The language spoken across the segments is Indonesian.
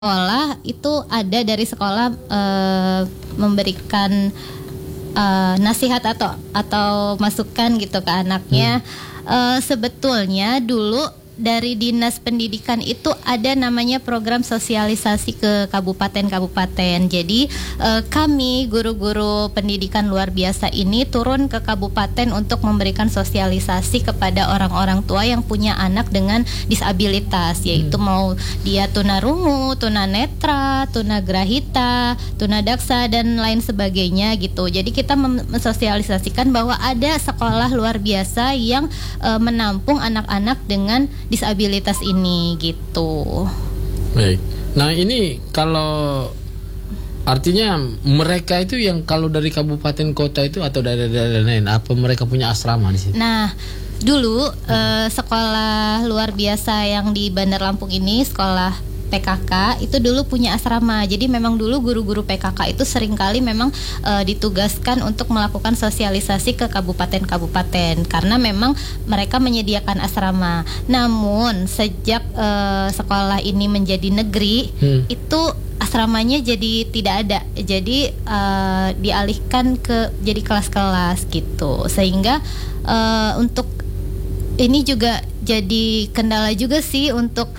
sekolah itu ada dari sekolah memberikan nasihat atau masukan gitu ke anaknya. Sebetulnya dulu dari Dinas Pendidikan itu ada namanya program sosialisasi ke kabupaten-kabupaten. Jadi kami guru-guru pendidikan luar biasa ini turun ke kabupaten untuk memberikan sosialisasi kepada orang-orang tua yang punya anak dengan disabilitas, yaitu mau dia tunarungu, tunanetra, tunagrahita, tunadaksa dan lain sebagainya gitu. Jadi kita mensosialisasikan bahwa ada sekolah luar biasa yang menampung anak-anak dengan disabilitas ini gitu. Baik. Nah ini kalau artinya mereka itu yang kalau dari kabupaten kota itu atau dari daerah lain, apa mereka punya asrama di sini? Nah dulu sekolah luar biasa yang di Bandar Lampung ini, sekolah PKK itu dulu punya asrama. Jadi memang dulu guru-guru PKK itu seringkali memang ditugaskan untuk melakukan sosialisasi ke kabupaten-kabupaten karena memang mereka menyediakan asrama. Namun sejak sekolah ini menjadi negeri itu asramanya jadi tidak ada. Jadi dialihkan ke jadi kelas-kelas gitu. Sehingga untuk ini juga jadi kendala juga sih untuk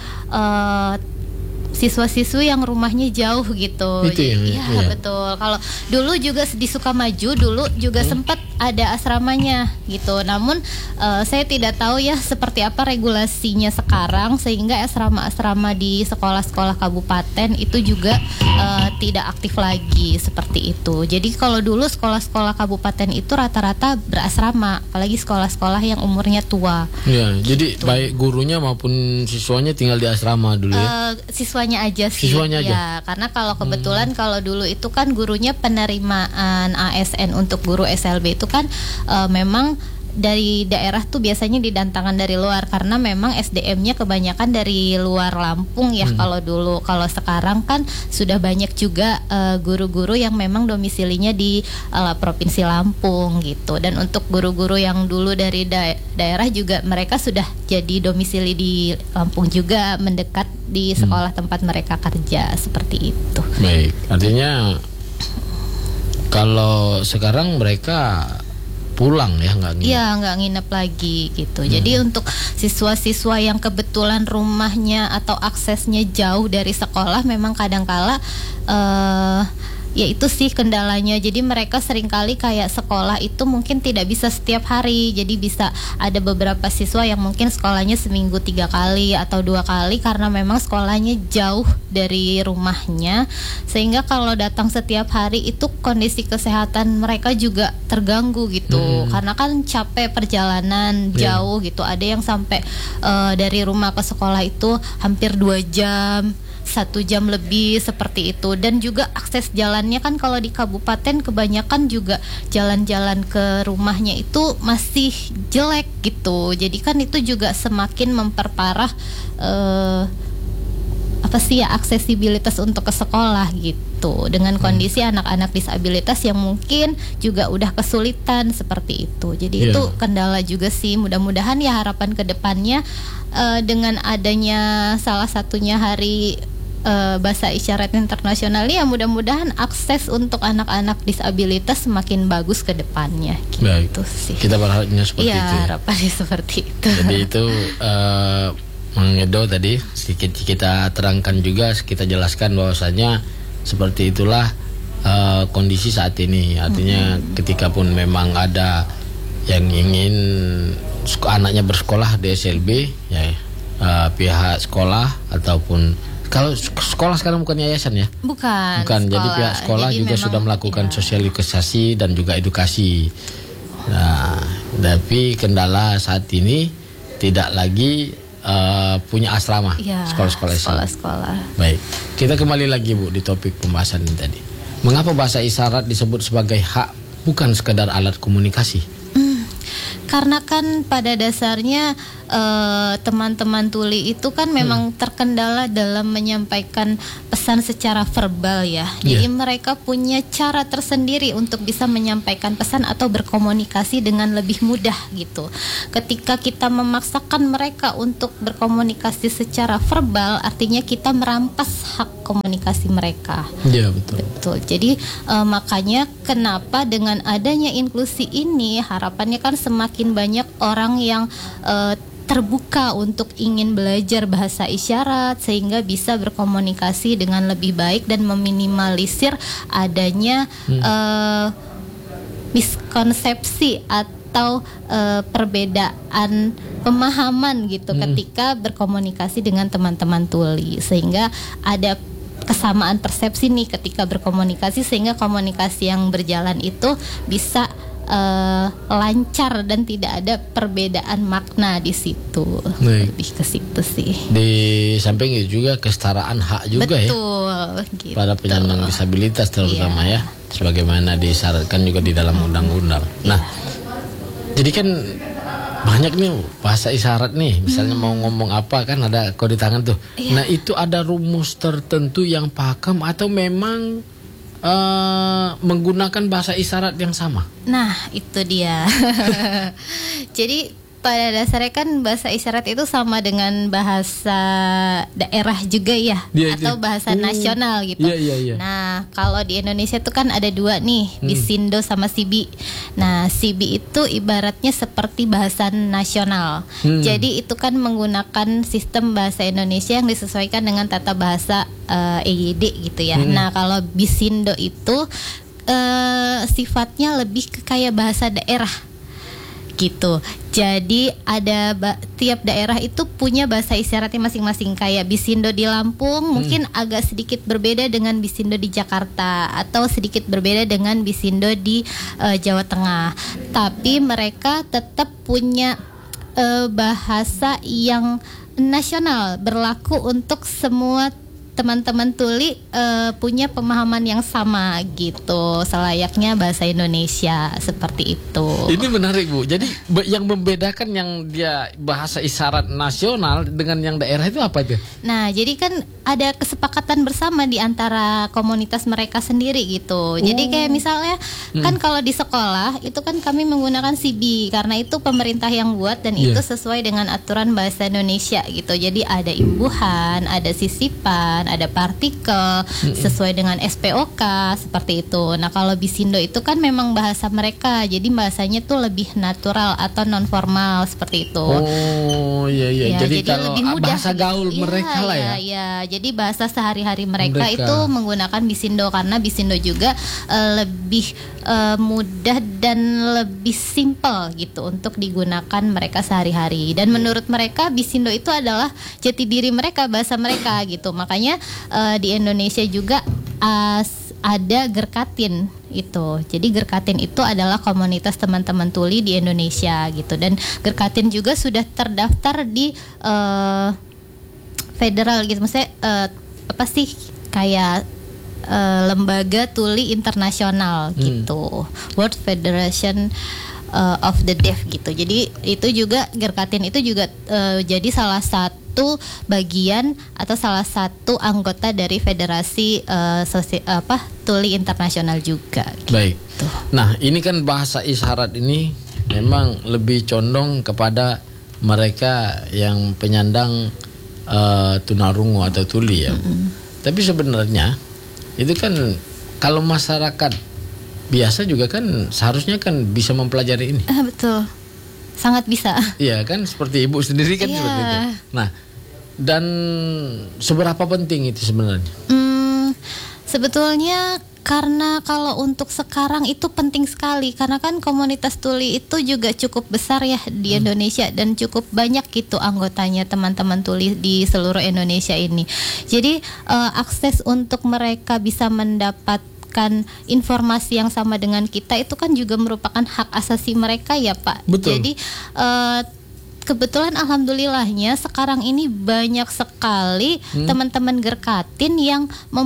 siswa-siswi yang rumahnya jauh gitu. Itu iya. Betul. Kalau dulu juga di Sukamaju dulu juga sempat ada asramanya gitu. Namun saya tidak tahu ya seperti apa regulasinya sekarang sehingga asrama-asrama di sekolah-sekolah kabupaten itu juga tidak aktif lagi seperti itu. Jadi kalau dulu sekolah-sekolah kabupaten itu rata-rata berasrama, apalagi sekolah-sekolah yang umurnya tua. Ya, jadi baik gurunya maupun siswanya tinggal di asrama dulu ya. Siswanya aja sih. Siswanya aja. Ya, karena kalau kebetulan kalau dulu itu kan gurunya penerimaan ASN untuk guru SLB itu kan memang dari daerah tuh biasanya didatangkan dari luar karena memang SDM-nya kebanyakan dari luar Lampung ya kalau dulu. Kalau sekarang kan sudah banyak juga guru-guru yang memang domisilinya di Provinsi Lampung gitu. Dan untuk guru-guru yang dulu dari daerah juga mereka sudah jadi domisili di Lampung juga, mendekat di sekolah tempat mereka kerja seperti itu. Baik, artinya kalau sekarang mereka pulang ya, nggak nginep? Iya, nggak nginep lagi gitu. Jadi untuk siswa-siswa yang kebetulan rumahnya atau aksesnya jauh dari sekolah memang kadangkala ya itu sih kendalanya. Jadi mereka seringkali kayak sekolah itu mungkin tidak bisa setiap hari. Jadi bisa ada beberapa siswa yang mungkin sekolahnya seminggu 3 kali atau 2 kali karena memang sekolahnya jauh dari rumahnya. Sehingga kalau datang setiap hari itu kondisi kesehatan mereka juga terganggu gitu. Karena kan capek perjalanan jauh gitu. Ada yang sampai dari rumah ke sekolah itu hampir 2 jam, 1 jam lebih seperti itu. Dan juga akses jalannya kan kalau di kabupaten kebanyakan juga jalan-jalan ke rumahnya itu masih jelek gitu. Jadi kan itu juga semakin memperparah aksesibilitas untuk ke sekolah gitu. Dengan kondisi anak-anak disabilitas yang mungkin juga udah kesulitan seperti itu. Jadi itu kendala juga sih. Mudah-mudahan ya harapan ke depannya dengan adanya salah satunya hari bahasa isyarat internasional ya, mudah-mudahan akses untuk anak-anak disabilitas semakin bagus ke depannya gitu. Baik. Sih. Kita berharapnya seperti itu. Iya, harapannya seperti itu. Jadi itu Mang Edo tadi sedikit kita terangkan juga, kita jelaskan bahwasanya seperti itulah kondisi saat ini. Artinya ketika pun memang ada yang ingin anaknya bersekolah di SLB ya, pihak sekolah ataupun kalau sekolah sekarang bukan yayasan ya? Bukan. Jadi pihak sekolah jadi juga sudah melakukan sosialisasi dan juga edukasi. Nah, tapi kendala saat ini tidak lagi punya asrama sekolah-sekolah. Baik, kita kembali lagi Bu di topik pembahasan ini tadi. Mengapa bahasa isyarat disebut sebagai hak bukan sekedar alat komunikasi? Karena kan pada dasarnya teman-teman tuli itu kan memang terkendala dalam menyampaikan pesan secara verbal ya. Jadi mereka punya cara tersendiri untuk bisa menyampaikan pesan atau berkomunikasi dengan lebih mudah gitu. Ketika kita memaksakan mereka untuk berkomunikasi secara verbal, artinya kita merampas hak komunikasi mereka. Iya, betul. Betul. Jadi makanya kenapa dengan adanya inklusi ini harapannya kan semakin banyak orang yang terbuka untuk ingin belajar bahasa isyarat sehingga bisa berkomunikasi dengan lebih baik dan meminimalisir adanya miskonsepsi atau perbedaan pemahaman gitu ketika berkomunikasi dengan teman-teman tuli, sehingga ada kesamaan persepsi nih ketika berkomunikasi sehingga komunikasi yang berjalan itu bisa lancar dan tidak ada perbedaan makna di situ. Lebih ke situ sih. Di samping itu juga kesetaraan hak juga. Betul, ya. Gitu. Pada penyandang disabilitas terutama ya, sebagaimana disyaratkan juga di dalam undang-undang. Nah, jadi kan banyak nih bahasa isyarat nih, misalnya mau ngomong apa kan ada kode tangan tuh. Nah, itu ada rumus tertentu yang pakem atau memang menggunakan bahasa isyarat yang sama? Nah, itu dia. Jadi pada dasarnya kan bahasa isyarat itu sama dengan bahasa daerah juga ya, atau bahasa nasional gitu. Nah, kalau di Indonesia itu kan ada dua nih, Bisindo sama Sibi. Nah, Sibi itu ibaratnya seperti bahasa nasional. Jadi itu kan menggunakan sistem bahasa Indonesia yang disesuaikan dengan tata bahasa EYD gitu ya. Nah, kalau Bisindo itu sifatnya lebih ke kayak bahasa daerah gitu. Jadi ada tiap daerah itu punya bahasa isyaratnya masing-masing. Kayak Bisindo di Lampung mungkin agak sedikit berbeda dengan Bisindo di Jakarta, atau sedikit berbeda dengan Bisindo di Jawa Tengah. Tapi mereka tetap punya bahasa yang nasional, berlaku untuk semua teman-teman tuli, punya pemahaman yang sama gitu, selayaknya bahasa Indonesia seperti itu. Ini menarik, Bu. Jadi yang membedakan yang dia bahasa isyarat nasional dengan yang daerah itu apa itu? Nah, jadi kan ada kesepakatan bersama di antara komunitas mereka sendiri gitu. Jadi kayak misalnya kan kalau di sekolah itu kan kami menggunakan CB karena itu pemerintah yang buat dan itu sesuai dengan aturan bahasa Indonesia gitu. Jadi ada imbuhan, ada sisipan, ada partikel sesuai dengan SPOK seperti itu. Nah, kalau Bisindo itu kan memang bahasa mereka, jadi bahasanya tuh lebih natural atau non formal seperti itu. Oh iya. Ya, jadi kalau lebih mudah, bahasa gaul mereka lah ya. Iya, jadi bahasa sehari-hari mereka itu menggunakan Bisindo karena Bisindo juga lebih mudah dan lebih simpel gitu untuk digunakan mereka sehari-hari. Dan menurut mereka Bisindo itu adalah jati diri mereka, bahasa mereka gitu. Makanya di Indonesia juga ada Gerkatin itu. Jadi Gerkatin itu adalah komunitas teman-teman tuli di Indonesia gitu. Dan Gerkatin juga sudah terdaftar di federal gitu. Maksudnya apa sih kayak lembaga tuli internasional gitu, World Federation of the Deaf gitu. Jadi itu juga Gerkatin itu juga jadi salah satu bagian atau salah satu anggota dari federasi tuli internasional juga. Baik. Gitu. Nah, ini kan bahasa isyarat ini memang lebih condong kepada mereka yang penyandang tunarungu atau tuli ya. Tapi sebenarnya itu kan kalau masyarakat biasa juga kan seharusnya kan bisa mempelajari ini. Betul. Sangat bisa. Iya kan, seperti ibu sendiri kan seperti itu. Nah, dan seberapa penting itu sebenarnya? Sebetulnya karena kalau untuk sekarang itu penting sekali, karena kan komunitas tuli itu juga cukup besar ya di Indonesia dan cukup banyak gitu anggotanya, teman-teman tuli di seluruh Indonesia ini. Jadi akses untuk mereka bisa mendapatkan informasi yang sama dengan kita itu kan juga merupakan hak asasi mereka ya Pak. Betul. Jadi kebetulan alhamdulillahnya sekarang ini banyak sekali teman-teman Gerkatin yang membuka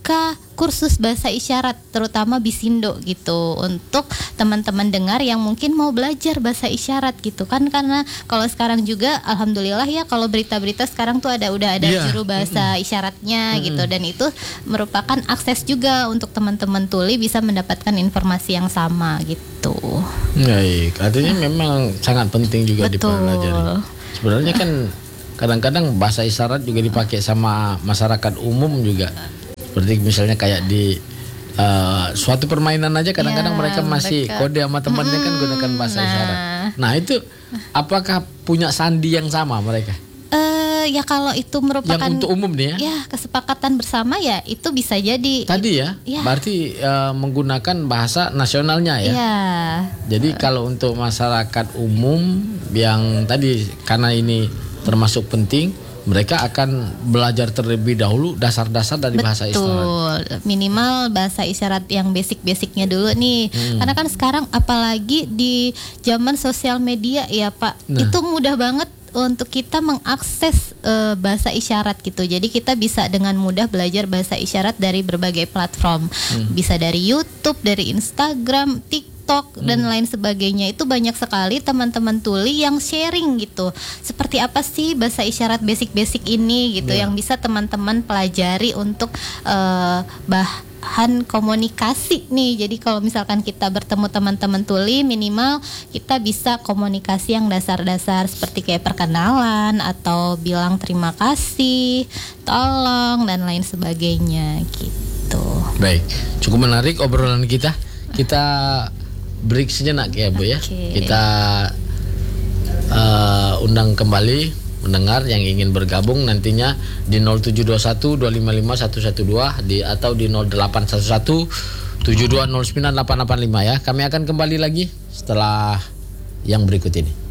membuka kursus bahasa isyarat terutama Bisindo gitu untuk teman-teman dengar yang mungkin mau belajar bahasa isyarat gitu kan, karena kalau sekarang juga alhamdulillah ya kalau berita-berita sekarang tuh udah ada juru bahasa isyaratnya gitu, dan itu merupakan akses juga untuk teman-teman tuli bisa mendapatkan informasi yang sama gitu. Baik, artinya memang sangat penting juga dipelajari. Sebenarnya kan kadang-kadang bahasa isyarat juga dipakai sama masyarakat umum juga. Seperti misalnya kayak di suatu permainan aja kadang-kadang mereka masih kode sama temannya kan gunakan bahasa isyarat. Nah itu apakah punya sandi yang sama mereka? Ya kalau itu merupakan yang untuk umum nih ya kesepakatan bersama ya itu bisa jadi. Tadi berarti menggunakan bahasa nasionalnya ya. Jadi kalau untuk masyarakat umum yang tadi karena ini termasuk penting, mereka akan belajar terlebih dahulu dasar-dasar dari bahasa isyarat. Betul, minimal bahasa isyarat yang basic-basicnya dulu nih. Karena kan sekarang apalagi di zaman sosial media ya Pak, itu mudah banget untuk kita mengakses bahasa isyarat gitu. Jadi kita bisa dengan mudah belajar bahasa isyarat dari berbagai platform. Bisa dari YouTube, dari Instagram, TikTok dan lain sebagainya. Itu banyak sekali teman-teman tuli yang sharing gitu. Seperti apa sih bahasa isyarat basic-basic ini gitu yang bisa teman-teman pelajari untuk bahan komunikasi nih. Jadi kalau misalkan kita bertemu teman-teman tuli, minimal kita bisa komunikasi yang dasar-dasar seperti kayak perkenalan atau bilang terima kasih, tolong dan lain sebagainya gitu. Baik, cukup menarik obrolan kita. Kita break sejenak ya Bu ya. Kita undang kembali mendengar yang ingin bergabung nantinya di 0721 255 112 atau di 0811 7209 885 ya. Kami akan kembali lagi setelah yang berikut ini.